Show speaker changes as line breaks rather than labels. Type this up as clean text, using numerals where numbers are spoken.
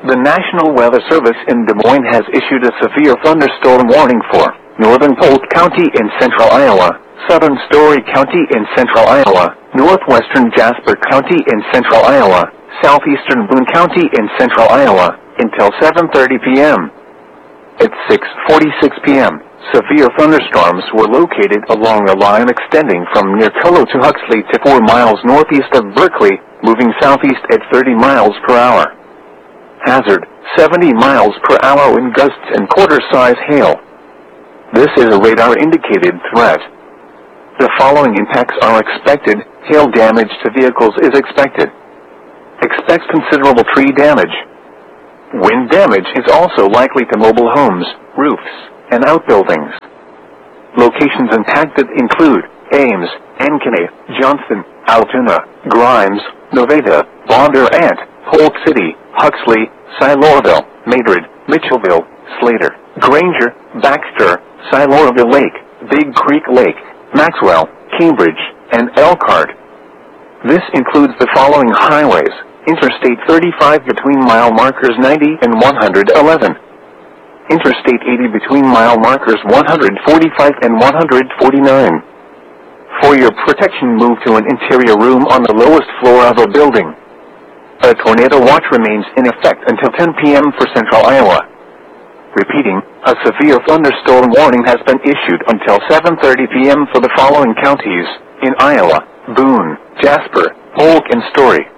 The National Weather Service in Des Moines has issued a severe thunderstorm warning for northern Polk County in central Iowa, southern Story County in central Iowa, northwestern Jasper County in central Iowa, southeastern Boone County in central Iowa, until 7:30 p.m. At 6:46 p.m., severe thunderstorms were located along a line extending from near Colo to Huxley to 4 miles northeast of Berkeley, moving southeast at 30 miles per hour. Hazard, 70 miles per hour wind gusts and quarter-size hail. This is a radar-indicated threat. The following impacts are expected. Hail damage to vehicles is expected. Expect considerable tree damage. Wind damage is also likely to mobile homes, roofs, and outbuildings. Locations impacted include Ames, Ankeny, Johnston, Altoona, Grimes, Nevada, Bondurant, Polk City, Huxley, Siloroville, Madrid, Mitchellville, Slater, Granger, Baxter, Siloroville Lake, Big Creek Lake, Maxwell, Cambridge, and Elkhart. This includes the following highways: Interstate 35 between mile markers 90 and 111. Interstate 80 between mile markers 145 and 149. For your protection, move to an interior room on the lowest floor of a building. A tornado watch remains in effect until 10 p.m. for central Iowa. Repeating, a severe thunderstorm warning has been issued until 7:30 p.m. for the following counties in Iowa: Boone, Jasper, Polk, and Story.